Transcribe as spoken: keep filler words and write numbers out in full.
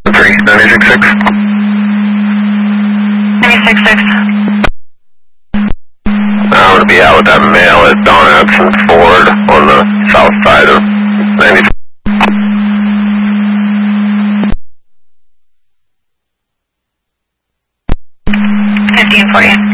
three, ninety-six six. ninety-six six. I'm going to be out with that mail at Don Edson Ford on the south side of ninety-six. fifteen for you.